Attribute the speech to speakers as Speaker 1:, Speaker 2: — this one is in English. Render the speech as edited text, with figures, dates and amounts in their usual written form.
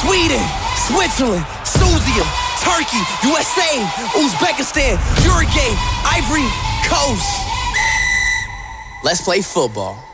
Speaker 1: Sweden, Switzerland, Susia, Turkey, USA, Uzbekistan, Uruguay, Ivory Coast. Let's play football.